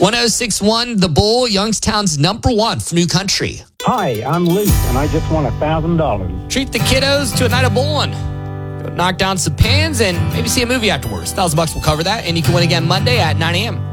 1061 The Bull, Youngstown's number one for new country. Hi, I'm Luke, and I just won $1,000. Treat the kiddos to a night of bowling. Go knock down some pins and maybe see a movie afterwards. $1,000 will cover that, and you can win again Monday at 9 a.m.